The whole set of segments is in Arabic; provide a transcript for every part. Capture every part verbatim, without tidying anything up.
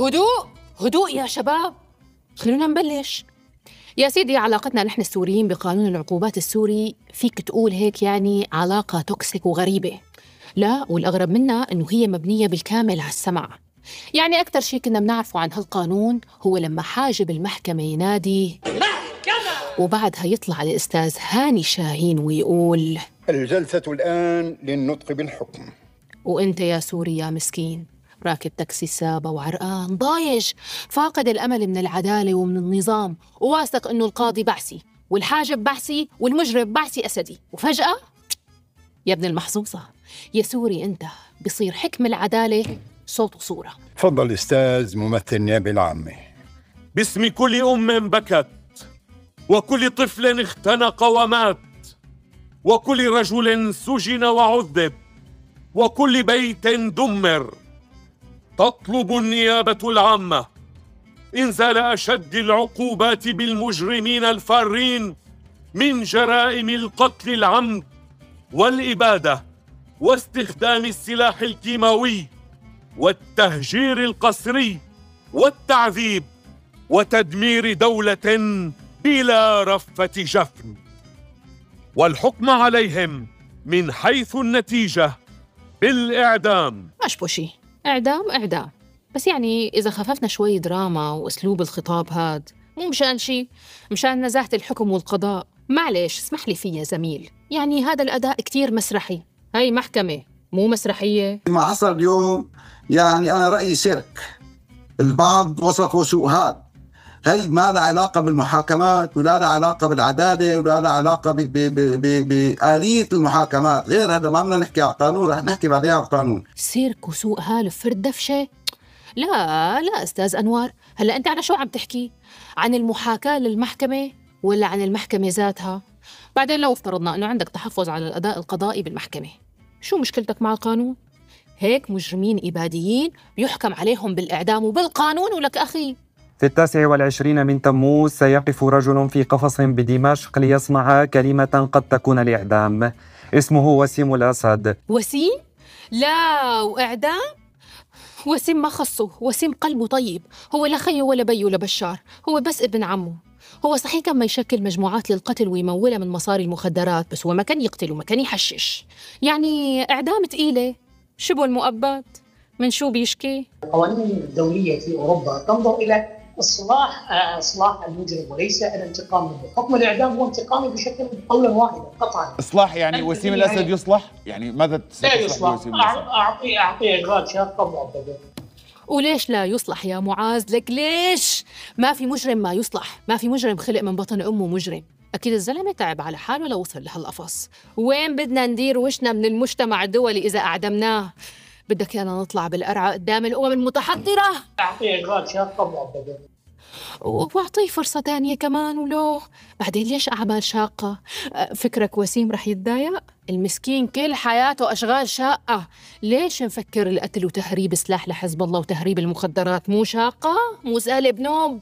هدوء هدوء يا شباب، خلونا نبلش. يا سيدي، علاقتنا نحن السوريين بقانون العقوبات السوري فيك تقول هيك يعني علاقة توكسيك وغريبة. لا، والأغرب منها إنه هي مبنية بالكامل على السمع. يعني أكتر شيء كنا بنعرفه عن هالقانون هو لما حاجب المحكمة ينادي وبعدها يطلع الأستاذ هاني شاهين ويقول: الجلسة الآن للنطق بالحكم. وإنت يا سوري يا مسكين راكب تاكسي سابة وعرقان ضايج، فاقد الأمل من العدالة ومن النظام، وواثق إنه القاضي بعثي والحاجب بعثي والمجرم بعثي أسدي، وفجأة يا ابن المحظوظة يا سوري أنت بصير حكم العدالة صوت وصورة. تفضل أستاذ ممثل النيابة العامة. باسم كل أم بكت، وكل طفل اختنق ومات، وكل رجل سجن وعذب، وكل بيت دمر، تطلب النيابة العامة إنزال أشد العقوبات بالمجرمين الفارين من جرائم القتل العمد والإبادة واستخدام السلاح الكيماوي والتهجير القسري والتعذيب وتدمير دولة بلا رفة جفن، والحكم عليهم من حيث النتيجة بالإعدام. مش بوشي، إعدام إعدام، بس يعني إذا خففنا شوي دراما وأسلوب الخطاب هاد، مو مشان شي، مشان نزاهة الحكم والقضاء. معلش اسمح لي فيه يا زميل، يعني هذا الأداء كتير مسرحي، هاي محكمة مو مسرحية. ما حصل اليوم يعني أنا رأيي سيرك. البعض وصفوا سوء هذا، هي ما لها علاقة بالمحاكمات ولا لها علاقة بالعدالة ولا لها علاقة بآلية المحاكمات. غير هذا ما بدنا نحكي على القانون، رح نحكي بعدين على القانون. سيرك وسوء هال فرد دفشة؟ لا لا أستاذ أنوار، هلأ أنت على شو عم تحكي؟ عن المحاكاة للمحكمة ولا عن المحكمة ذاتها؟ بعدين لو افترضنا أنه عندك تحفظ على الأداء القضائي بالمحكمة، شو مشكلتك مع القانون؟ هيك مجرمين إباديين بيحكم عليهم بالإعدام وبالقانون. ولك أخي، في التاسع والعشرين من تموز سيقف رجل في قفص بدمشق ليصنع كلمة قد تكون الإعدام. اسمه وسيم الأسد. وسيم؟ لا، وإعدام؟ وسيم ما خصه، وسيم قلبه طيب، هو لا خيه ولا بيه ولا بشار، هو بس ابن عمه. هو صحيح كان ما يشكل مجموعات للقتل ويمولها من مصاري المخدرات، بس هو ما كان يقتل وما كان يحشش. يعني إعدام تقيلة، شبه المؤبد، من شو بيشكي؟ القوانين الدولية في أوروبا تنظر إلى إصلاح إصلاح المجرم وليس الانتقام منه. حكم الإعدام هو انتقامي بشكل قولا واحدا قطعا. إصلاح يعني وسيم الأسد يعني يصلح؟ يعني ماذا لا يصلح؟ أعطيه أعطيه إشغال شاقة مؤبدة. وليش لا يصلح يا معاذ؟ لك ليش؟ ما في مجرم ما يصلح، ما في مجرم خلق من بطن أمه مجرم. أكيد الزلمة تعب على حاله لو وصل لهالقفص. وين بدنا ندير وشنا من المجتمع الدولي إذا أعدمناه؟ بدك يانا نطلع بالقرعة قدام الأمم المتحضرة؟ أعطيه إشغال شاقة مؤبدة وأعطيه فرصة تانية كمان. ولو بعدين ليش أعمال شاقة؟ فكرك وسيم رح يتضايق؟ المسكين كل حياته أشغال شاقة. ليش نفكر القتل وتهريب سلاح لحزب الله وتهريب المخدرات مو شاقة؟ مو سهلة بنوب.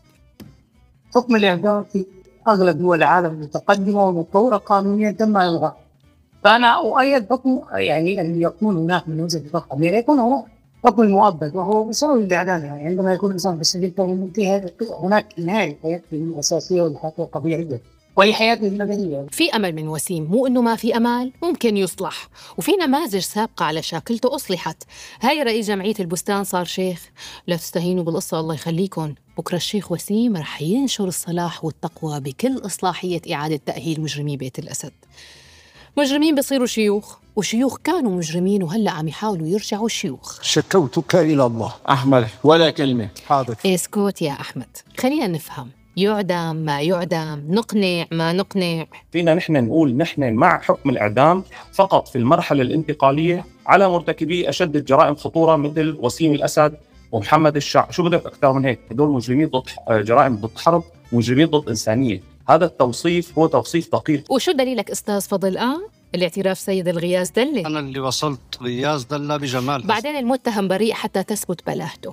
حكم الإعدام في أغلب دول العالم المتقدمة والمتطورة قانونيا تم إلغاء. فأنا أؤيد حكم يعني أن يكون هناك من وجهة نظر قانونية يكون هناك حكم المؤبد، وهو بسبب الإعدام. يعني عندما يكون الإنسان في السجن فهناك هناك نهاية حياته الأساسية والحياة الطبيعية وهي حياته المدنية. في أمل من وسيم، مو إنه ما في أمل، ممكن يصلح، وفي نماذج سابقة على شاكلته أصلحت. هاي رئيس جمعية البستان صار شيخ. لا تستهينوا بالقصة الله يخليكم، بكرة الشيخ وسيم رح ينشر الصلاح والتقوى بكل إصلاحية إعادة تأهيل مجرمي بيت الأسد. مجرمين بيصيروا شيوخ، وشيوخ كانوا مجرمين وهلأ عم يحاولوا يرجعوا شيوخ. شكوتك إلى الله. أحمد ولا كلمة. حاضر. اسكت يا أحمد، خلينا نفهم. يعدم ما يعدم، نقنع ما نقنع. فينا نحن نقول نحن مع حكم الإعدام فقط في المرحلة الانتقالية على مرتكبي أشد الجرائم خطورة مثل وسيم الأسد ومحمد الشع. شو بدك أكثر من هيك؟ هدول مجرمين ضد جرائم ضد حرب، مجرمين ضد إنسانية. هذا التوصيف هو توصيف دقيق. وشو دليلك أستاذ فضل؟ آه الاعتراف سيد الغياث دلة. أنا اللي وصلت غياث دلة بجمال. بعدين المتهم بريء حتى تثبت بلاهته.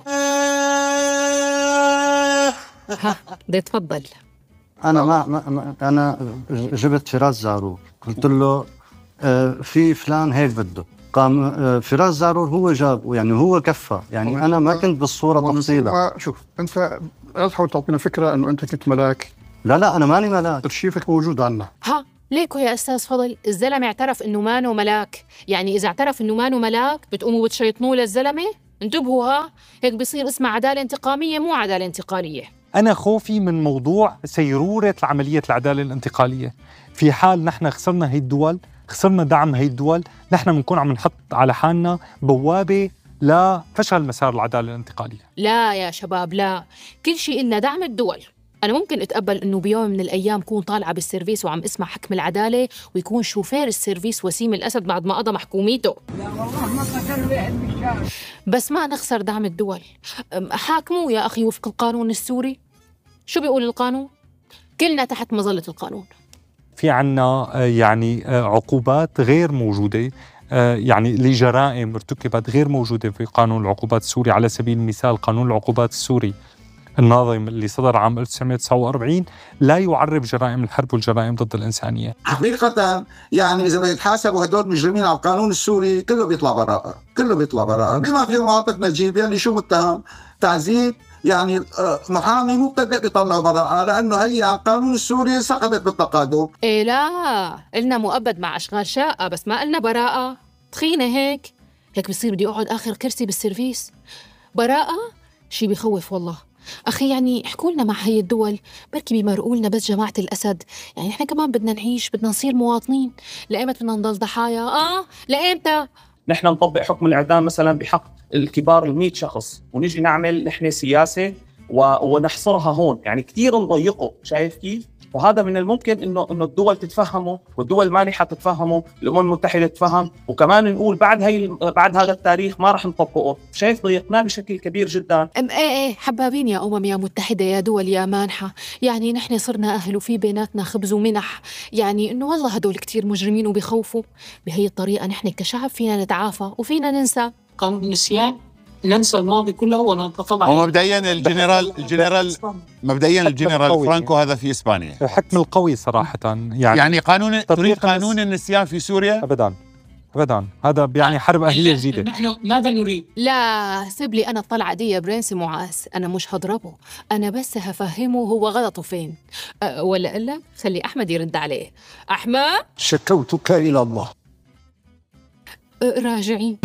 ها بدي تفضل. أنا ما, ما أنا جبت فراس زاروق، قلت له آه في فلان هيك بده، قام فراس زارور هو جاب، يعني هو كفى، يعني أنا ما كنت بالصورة تفصيلا. شوف أنت لا تحاول تعطينا فكرة أنه أنت كنت ملاك. لا لا أنا ماني ملاك، ترشيفك موجود عنا. ها ليكو يا أستاذ فضل، الزلمة اعترف إنه مانو ملاك، يعني إذا اعترف إنه مانو ملاك بتقوموا بتشيطنوه للزلمة؟ انتبهوا ها، هيك بصير اسمها عدالة انتقامية مو عدالة انتقالية. أنا خوفي من موضوع سيرورة عملية العدالة الانتقالية. في حال نحن خسرنا هي الدول، خسرنا دعم هي الدول، نحن بنكون عم نحط على حالنا بوابة لفشل مسار العدالة الانتقالية. لا يا شباب لا، كل شيء إلنا دعم الدول. أنا ممكن أتقبل إنه بيوم من الأيام كون طالعة بالسيرفيس وعم اسمع حكم العدالة ويكون شوفير السيرفيس وسيم الأسد بعد ما قضى محكوميته. لا والله ما قتل واحد بالشارع. بس ما نخسر دعم الدول. حاكموا يا أخي وفق القانون السوري. شو بيقول القانون؟ كلنا تحت مظلة القانون. في عنا يعني عقوبات غير موجودة، يعني لجرائم ارتكبت غير موجودة في قانون العقوبات السوري. على سبيل المثال قانون العقوبات السوري الناظم اللي صدر عام ألف وتسعمائة وتسعة وأربعين لا يعرف جرائم الحرب والجرائم ضد الإنسانية. حقيقة يعني إذا بيتحاسبوا هدول مجرمين على القانون السوري كله بيطلع براءة، كله بيطلع براءة بما في مناطق نجيب. يعني شو متهم؟ تعذيب، يعني محامي مبتدئ بيطلعوا براءة لأنه هي على القانون السوري سقطت بالتقادم. إيه لا، قلنا مؤبد مع أشغال شاقة بس ما قلنا براءة. تخينة هيك هيك بصير بدي أقعد آخر كرسي بالسيرفيس. براءة شي بيخوف والله. أخي يعني احكوا لنا مع هي الدول، بركي بيمرقوا لنا بس جماعة الأسد، يعني إحنا كمان بدنا نعيش، بدنا نصير مواطنين. لأيمتى بدنا نضل ضحايا؟ آه لأيمتى؟ نحن نطبق حكم الإعدام مثلا بحق الكبار المئة شخص ونيجي نعمل نحن سياسة ونحصرها هون، يعني كثير نضيقه. شايف كيف؟ وهذا من الممكن انه انه الدول تتفهمه والدول المانحه تتفهمه، الامم المتحده تتفهم، وكمان نقول بعد هي بعد هذا التاريخ ما راح نطبقه. شايف ضيقناه بشكل كبير جدا. ام ايه ايه حبابين يا امم يا متحده يا دول يا مانحه، يعني نحن صرنا اهل وفي بيناتنا خبز ومنح، يعني انه والله هدول كتير مجرمين وبيخوفوا. بهي الطريقه نحن كشعب فينا نتعافى وفينا ننسى. قانون النسيان، ننسى الماضي كله ونتطلع. ومبدئيا الجنرال الجنرال مبدئيا الجنرال فرانكو هذا في اسبانيا. الحكم القوي صراحه، يعني يعني قانون تريد قانون النسيان في سوريا؟ ابدا ابدا، هذا يعني حرب اهليه جديده. نحن ماذا نريد؟ لا سيب لي انا اطلع دي يا برنس معاذ، انا مش هضربه، انا بس هفهمه هو غلطه فين. أه ولا اقول لك خلي احمد يرد عليه. احمد شكوتك الى الله. أه راجعين.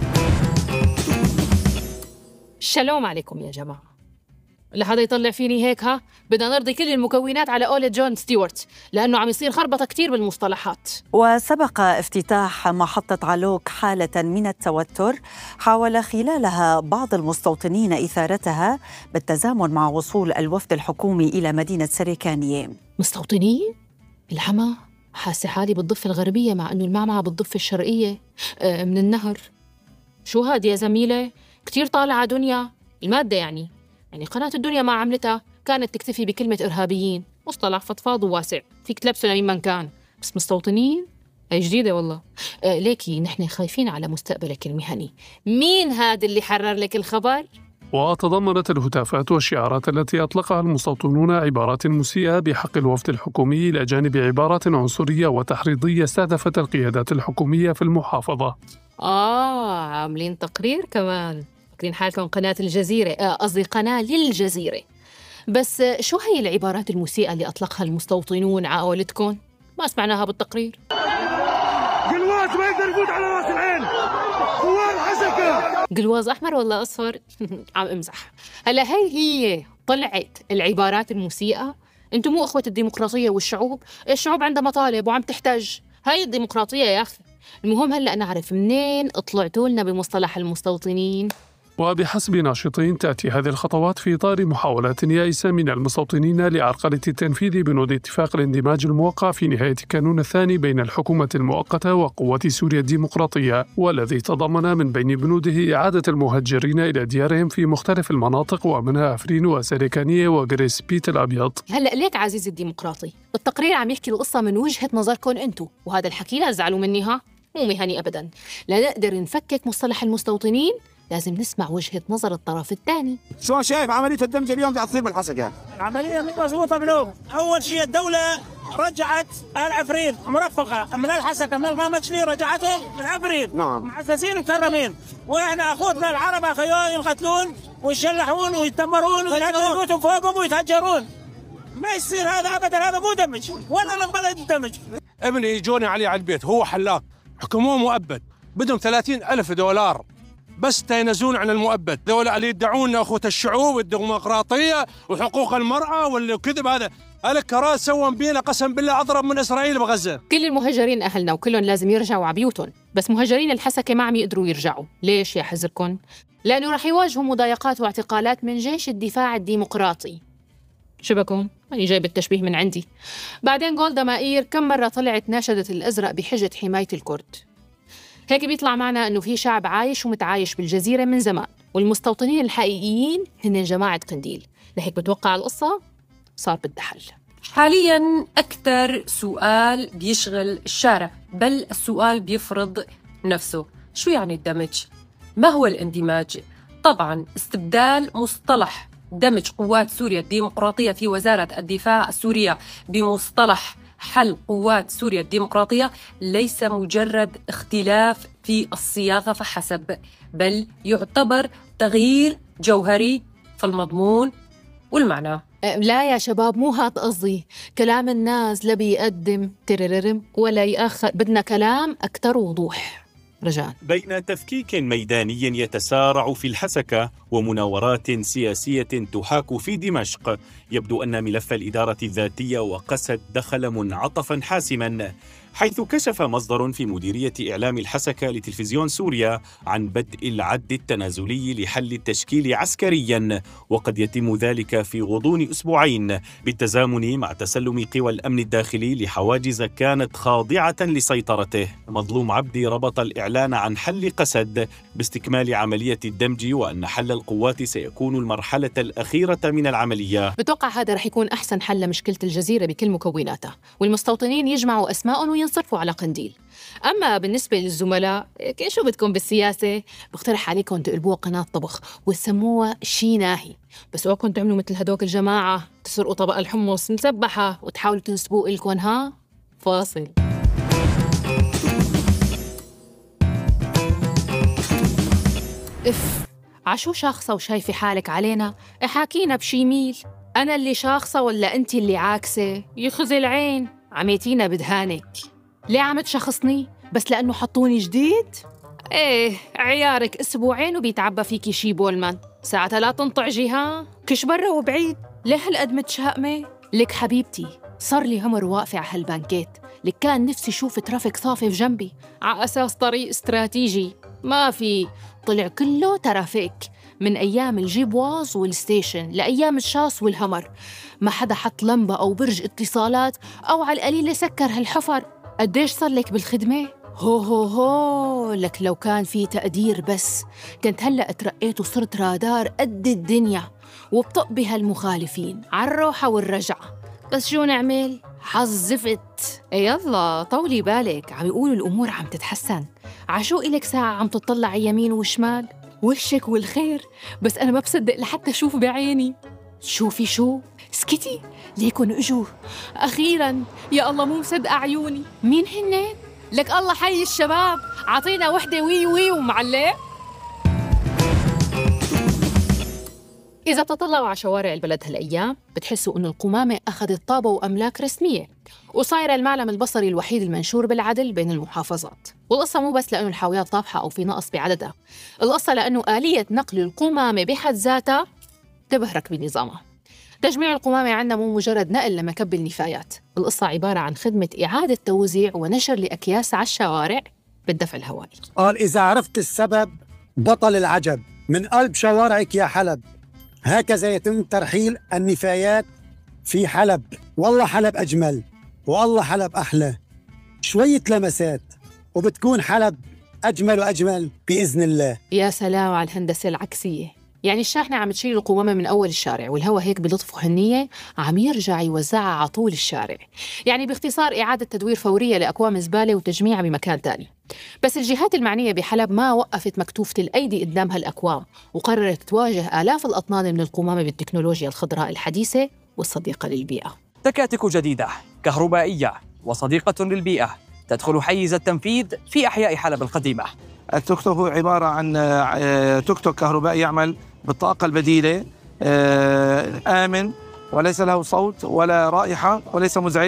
شلوم عليكم يا جماعة. لحدا يطلع فيني هيك ها، بدنا نرضي كل المكونات على قول جون ستيوارت لأنه عم يصير خربطة كتير بالمصطلحات. وسبق افتتاح محطة علوك حالة من التوتر حاول خلالها بعض المستوطنين إثارتها بالتزامن مع وصول الوفد الحكومي إلى مدينة سريكانية. مستوطنين؟ الحما حاسة حالي بالضفة الغربية مع أنه المعمعة بالضفة الشرقية من النهر. شو هاد يا زميلة؟ كتير طالعة دنيا المادة، يعني يعني قناة الدنيا ما عملتها كانت تكتفي بكلمة إرهابيين، مصطلح فضفاض وواسع فيك تلبسه لمين من كان، بس مستوطنين هي جديدة والله. آه ليكي نحن خايفين على مستقبلك المهني. مين هذا اللي حرر لك الخبر؟ وتضمنت الهتافات والشعارات التي أطلقها المستوطنون عبارات مسيئة بحق الوفد الحكومي إلى جانب عبارات عنصرية وتحريضية استهدفت القيادات الحكومية في المحافظة. آه عاملين تقرير كمان، فاكرين حالكم قناة الجزيرة، قصدي آه قناة للجزيرة. بس شو هي العبارات المسيئة اللي أطلقها المستوطنون على قولتكم؟ ما سمعناها بالتقرير. قلواز ما يقدر يفوت على راس العين، خوار حسكة. قلواز أحمر ولا أصفر؟ عم امزح. هلا هي هي طلعت العبارات المسيئة. انتم مو أخوة الديمقراطية والشعوب؟ الشعوب عندها مطالب وعم تحتاج، هاي الديمقراطية يا أخي. المهم هلأ نعرف منين طلعتوا لنا بمصطلح المستوطنين. وبحسب ناشطين تأتي هذه الخطوات في إطار محاولات يائسة من المستوطنين لعرقلة تنفيذ بنود اتفاق الاندماج الموقع في نهاية كانون الثاني بين الحكومة المؤقتة وقوات سوريا الديمقراطية، والذي تضمن من بين بنوده إعادة المهجرين إلى ديارهم في مختلف المناطق ومنها عفرين وسريكانية وغريس بيت الأبيض. هلأ ليك عزيزي الديمقراطي، التقرير عم يحكي القصة من وجهة نظركم أنتو، وهذا الحكي لا تزعلوا مني ها، مو مهني أبداً. لا نقدر نفكك مصطلح المستوطنين لازم نسمع وجهة نظر الطرف الثاني. شو شايف عملية الدمج اليوم بدها تصير بالحسكة؟ العملية مو مضبوطة بلوم. أول شيء الدولة رجعت العفريت مرفقة من الحسكة من القامشلي رجعتهم العفريت نعم محسسين مكرمين، واحنا اخوتنا العرب اخيون ينقتلون ويشلحون ويتمرون ويهدون بيوتهم فوقهم ويتهجرون. ما يصير هذا ابدا، هذا مو دمج ولا نقبل الدمج. ابني يجوني علي على البيت، هو حلاق حكموه مؤبد، بدهم ثلاثين ألف دولار بس تينزون عن المؤبد. ذولا اللي يدعون أخوة الشعوب والديمقراطية وحقوق المرأة والكذب، هذا هذا كراسة سووا بينا قسم بالله أضرب من إسرائيل بغزة. كل المهاجرين أهلنا وكلهم لازم يرجعوا على بيوتهم، بس مهاجرين الحسكة ما عم يقدروا يرجعوا. ليش يا حزركن؟ لأنه رح يواجهوا مضايقات واعتقالات من جيش الدفاع الديمقراطي. شبكون؟ أنا جايب التشبيه من عندي. بعدين جولدا مائير كم مرة طلعت ناشدت الأزرق بحجة حماية الكرد. هيك بيطلع معنا أنه في شعب عايش ومتعايش بالجزيرة من زمان، والمستوطنين الحقيقيين هن جماعة قنديل. لهيك بتوقع القصة صار بدها حل. حالياً أكثر سؤال بيشغل الشارع، بل السؤال بيفرض نفسه. شو يعني الدمج؟ ما هو الاندماج؟ طبعاً استبدال مصطلح دمج قوات سوريا الديمقراطية في وزارة الدفاع السورية بمصطلح حل قوات سوريا الديمقراطية ليس مجرد اختلاف في الصياغة فحسب، بل يعتبر تغيير جوهري في المضمون والمعنى. لا يا شباب، مو هاد قصدي. كلام الناس لا بيقدم ترررم ولا يأخر، بدنا كلام أكثر وضوح. رجاء. بين تفكيك ميداني يتسارع في الحسكة ومناورات سياسية تحاك في دمشق، يبدو أن ملف الإدارة الذاتية وقسد دخل منعطفا حاسما، حيث كشف مصدر في مديرية إعلام الحسكة لتلفزيون سوريا عن بدء العد التنازلي لحل التشكيل عسكريا، وقد يتم ذلك في غضون أسبوعين بالتزامن مع تسلم قوى الأمن الداخلي لحواجز كانت خاضعة لسيطرته. مظلوم عبدي ربط الإعلان عن حل قسد باستكمال عملية الدمج، وأن حل القوات سيكون المرحلة الأخيرة من العملية. بتوقع هذا رح يكون أحسن حل لمشكلة الجزيرة بكل مكوناتها، والمستوطنين يجمعوا أسماءهم وينصرفوا على قنديل. أما بالنسبة للزملاء، شو بدكم بالسياسة؟ بقترح عليكم تقلبوها قناة طبخ وتسموها شي ناهي، بس اوعكم تعملوا مثل هدوك الجماعة تسرقوا طبق الحمص مسبحة وتحاولوا تنسبوه إلكم. ها فاصل. اف عشو شاخصة وشايفة حالك علينا؟ احاكينا بشي ميل. أنا اللي شاخصة ولا أنت اللي عاكسة؟ يخزي العين، عميتينا بدهانك. ليه عم تشخصني؟ بس لأنه حطوني جديد؟ ايه عيارك أسبوعين وبيتعبى فيكي شي بولمان، ساعتها لا تنطعجي. ها كش برا وبعيد، ليه هالقد متشائمة؟ لك حبيبتي صار لي عمر واقفة على هالبانكيت، لك كان نفسي شوف ترافيك صافي في جنبي على أساس طريق استراتيجي، ما في، طلع كله ترافيك من أيام الجيبواز والستيشن لأيام الشاص والهمر. ما حدا حط لمبة أو برج اتصالات أو على القليل سكر هالحفر. قديش صار لك بالخدمة؟ هو هو هو لك لو كان في تقدير بس كنت هلأ ترقيت وصرت رادار قد الدنيا وبطق بها المخالفين على الروحة والرجعة. بس شو نعمل؟ حظ زفت. يلا طولي بالك، عم يقولوا الأمور عم تتحسن. عشو إلك ساعة عم تطلع يمين وشمال وشك والخير، بس أنا ما بصدق لحتى شوف بعيني. شوفي شو؟ سكتي ليكن اجوا أخيراً. يا الله مو مصدقة عيوني. مين هن؟ لك الله حي الشباب، عطينا وحدة وي وي ومعلق. إذا بتطلعوا على شوارع البلد هالأيام بتحسوا إنه القمامة أخذت طابة وأملاك رسمية، وصايرة المعلم البصري الوحيد المنشور بالعدل بين المحافظات. والقصة مو بس لأنه الحاويات طافحة أو في نقص بعددها، القصة لأنه آلية نقل القمامة بحد ذاتها تبهرك بنظامها. تجميع القمامة عندنا مو مجرد نقل لمكب النفايات، القصة عبارة عن خدمة إعادة توزيع ونشر لأكياس على الشوارع بالدفع الهوائي. قال إذا عرفت السبب بطل العجب، من قلب شوارعك يا حلب هكذا يتم ترحيل النفايات في حلب. والله حلب أجمل، والله حلب أحلى، شوية لمسات وبتكون حلب أجمل وأجمل بإذن الله. يا سلام على الهندسة العكسية، يعني الشاحنة عم تشيل القمامة من أول الشارع والهواء هيك بلطف وحنية عم يرجع يوزعها على طول الشارع. يعني باختصار إعادة تدوير فورية لأكوام زبالة وتجميعها بمكان تاني. بس الجهات المعنية بحلب ما وقفت مكتوفة الأيدي قدام هالأكوام، وقررت تواجه آلاف الأطنان من القمامة بالتكنولوجيا الخضراء الحديثة والصديقة للبيئة. تكاتك جديدة كهربائية وصديقة للبيئة تدخل حيز التنفيذ في أحياء حلب القديمة. التوك توك هو عبارة عن توك توك كهربائي يعمل بالطاقة البديلة، آمن وليس له صوت ولا رائحة وليس مزعج.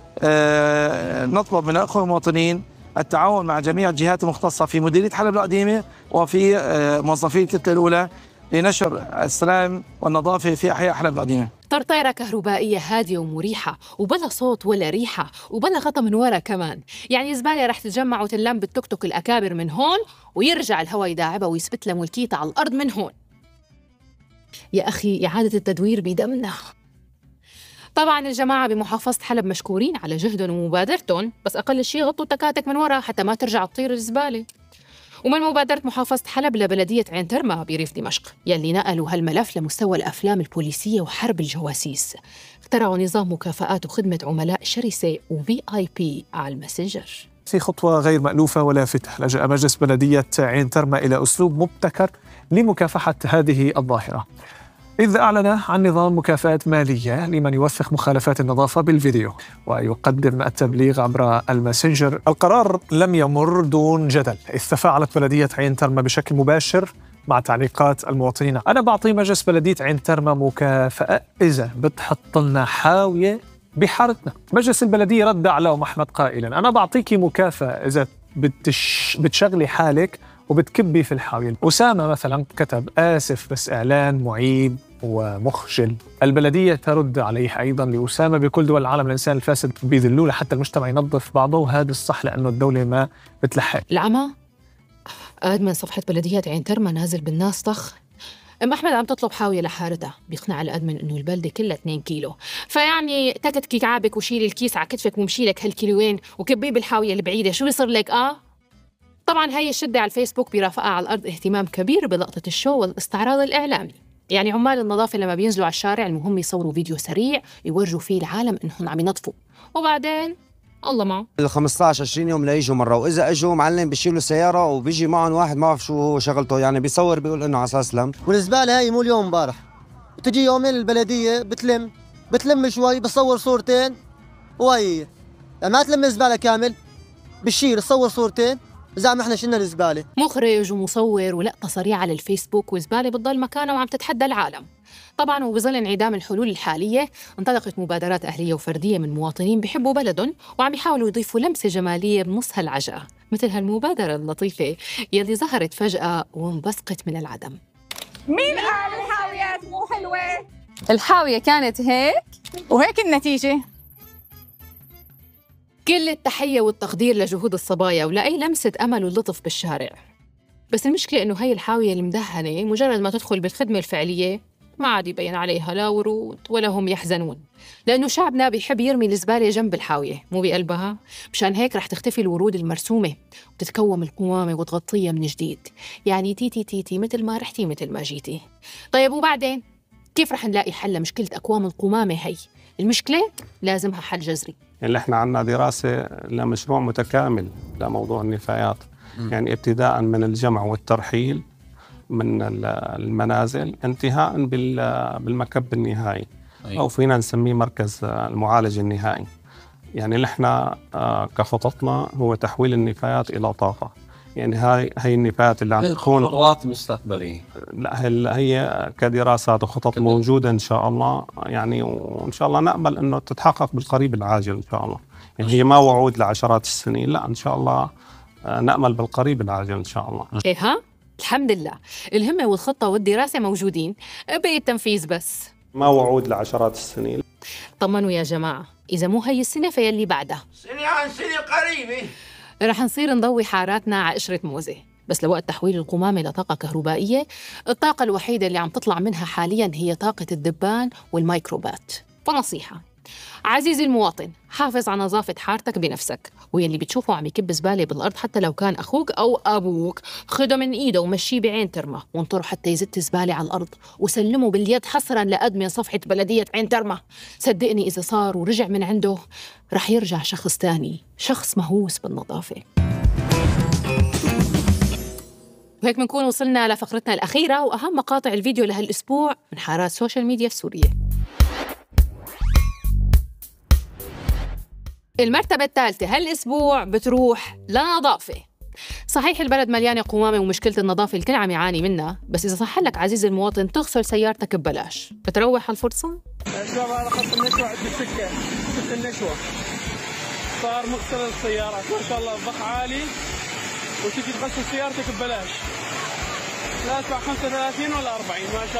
نطلب من الأخوة المواطنين التعاون مع جميع الجهات المختصة في مديرية حلب القديمة وفي موظفي الكتلة الأولى لنشر السلام والنظافة في أحياء حلب القديمة. طرطيرة كهربائية هادية ومريحة وبلا صوت ولا ريحة وبلا غطا من ورا كمان، يعني زبالة رح تتجمع وتنلم بالتوك توك الأكابر من هون ويرجع الهواء يداعبها ويثبت لها ملكيتها على الأرض من هون. يا أخي إعادة التدوير بدمنا. طبعاً الجماعة بمحافظة حلب مشكورين على جهدهم ومبادرتهم، بس أقل شيء غطوا التكاتك من ورا حتى ما ترجع تطير الزبالة. ومن مبادرة محافظة حلب لبلدية عين ترمى بريف دمشق يلي نقلوا هالملف لمستوى الأفلام البوليسية وحرب الجواسيس، اخترعوا نظام مكافآت وخدمة عملاء شرسة وفي آي بي على الماسنجر. في خطوة غير مألوفة ولافتة، لجأ مجلس بلدية عين ترمى إلى أسلوب مبتكر لمكافحة هذه الظاهرة، إذ أعلن عن نظام مكافآت مالية لمن يوثق مخالفات النظافة بالفيديو ويقدم التبليغ عبر الماسنجر. القرار لم يمر دون جدل، إذ تفاعلت بلدية عين ترمى بشكل مباشر مع تعليقات المواطنين. أنا بعطي مجلس بلدية عين ترمى مكافأة إذا بتحط لنا حاوية بحارتنا. مجلس البلدية رد على أم أحمد قائلا أنا بعطيكي مكافأة إذا بتش... بتشغلي حالك وبتكبي في الحاوية. أسامة مثلا كتب آسف بس إعلان معيب ومخجل. البلدية ترد عليه أيضا لأسامة بكل دول العالم الإنسان الفاسد بيذلوه لحتى المجتمع ينظف بعضه، وهذا الصح لأنه الدولة ما بتلحق. العمى أدمن صفحة بلدية عين ترمى نازل بالناس طخ. أم أحمد عم تطلب حاوية لحارتها، بيقنع الأدمن إنه البلدة كلها اثنين كيلو، فيعني تكتكي كعبك وشيلي الكيس على كتفك ومشيلك هالكيلوين وكبيه بالحاوية البعيدة، شو يصير لك آه؟ طبعاً هاي الشدة على الفيسبوك بيرافقها على الأرض اهتمام كبير بلقطة الشو والاستعراض الإعلامي. يعني عمال النظافة لما بينزلوا على الشارع المهم يصوروا فيديو سريع يورجوا فيه العالم إنهم عم ينظفوا، وبعدين الله معه ال خمسطعش عشرين يوم ليجوا مرة، وإذا أجوا معلم بيشيلوا سيارة وبيجي معهم واحد ما بعرف شو هو شغلته، يعني بيصور بيقول إنه على أساس لم. والزبالة هاي مو اليوم امبارح، بتجي يومين البلدية بتلم بتلم شوي بتصور صورتين وهي يعني ما تلم الزبالة كامل، بتشيل تصور صورتين زي ما احنا شلنا الزبالة. مخرج ومصور ولقطة سريعة على الفيسبوك والزبالة بتضل مكانها وعم تتحدى العالم. طبعاً وبظل انعدام الحلول الحالية انطلقت مبادرات أهلية وفردية من مواطنين بيحبوا بلدهم وعم يحاولوا يضيفوا لمسة جمالية بنص هالعجقة، مثل هالمبادرة اللطيفة يلي ظهرت فجأة وانبثقت من العدم. مين قال الحاويات مو حلوة؟ الحاوية كانت هيك وهيك النتيجة. كل التحية والتقدير لجهود الصبايا ولأي لمسة أمل ولطف بالشارع، بس المشكلة إنه هاي الحاوية المدهنة مجرد ما تدخل بالخدمة الفعلية ما عاد يبين عليها لا ورود ولا هم يحزنون، لأنه شعبنا بيحب يرمي الزبالة جنب الحاوية مو بقلبها. مشان هيك رح تختفي الورود المرسومة وتتكوم القوامة وتغطيها من جديد، يعني تيتي تيتي مثل ما رحتي مثل ما جيتي. طيب وبعدين كيف رح نلاقي حل لمشكلة أكوام القمامة هي؟ المشكلة لازمها حل جذري. يعني احنا عندنا دراسة لمشروع متكامل لموضوع النفايات، يعني ابتداء من الجمع والترحيل من المنازل انتهاء بالمكب النهائي، أو فينا نسميه مركز المعالج النهائي. يعني نحن كخططنا هو تحويل النفايات إلى طاقة، يعني هاي هي النفايات اللي عم تكون خطوات مستقبلية. لا هي كدراسات وخطط موجودة إن شاء الله، يعني وإن شاء الله نأمل إنه تتحقق بالقريب العاجل إن شاء الله. يعني هي ما وعود لعشرات السنين، لا إن شاء الله نأمل بالقريب العاجل إن شاء الله. إيه ها؟ الحمد لله الهمة والخطة والدراسة موجودين، بقي التنفيذ بس. ما وعود لعشرات السنين. طمنوا يا جماعة، إذا مو هي السنة فيلي بعدها سنة عن سنة قريبة رح نصير نضوي حاراتنا على قشرة موزة. بس لوقت تحويل القمامة لطاقة كهربائية، الطاقة الوحيدة اللي عم تطلع منها حالياً هي طاقة الدبان والميكروبات. فنصيحة عزيزي المواطن، حافظ على نظافة حارتك بنفسك، واللي بتشوفه عم يكب زبالة بالأرض حتى لو كان أخوك أو أبوك خده من إيده ومشيه بعين ترمى وانطره حتى يزت زبالة على الأرض وسلمه باليد حصراً لأدمن صفحة بلدية عين ترمى. صدقني إذا صار ورجع من عنده رح يرجع شخص تاني، شخص مهووس بالنظافة. وهيك بنكون وصلنا لفقرتنا الأخيرة وأهم مقاطع الفيديو لهالأسبوع من حارات سوشيال ميديا في سوريا. المرتبة الثالثة هالأسبوع بتروح لنظافة. صحيح البلد مليانة قمامة ومشكلة النظافة الكل عم يعاني منها، بس إذا صح لك عزيزي المواطن تغسل سيارتك ببلاش بتروح هالفرصة؟ الشباب هذا خط النشوة عند السكة، خط النشوة صار مغسل السيارات ما شاء الله بضخ عالي، وتجي تغسل سيارتك ببلاش، لا تدفع خمسة وثلاثين ولا أربعين ما شاء الله.